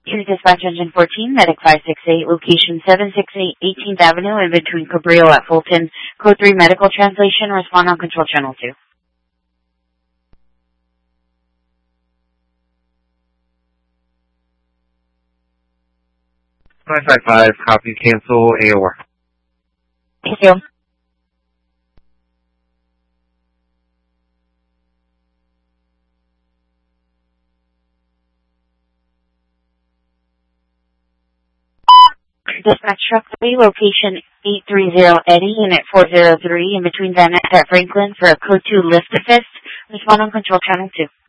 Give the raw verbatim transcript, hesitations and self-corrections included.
Here's Dispatch Engine fourteen, Medic five six eight, location seven six eight eighteenth Avenue in between Cabrillo at Fulton. Code three Medical Translation, respond on Control Channel two. five five five, copy, cancel, A O R. Thank you. Dispatch Truck three, location eight three zero Eddie, Unit four zero three, in between Van Ness at Franklin for a Code two lift assist. Respond on Control Channel two.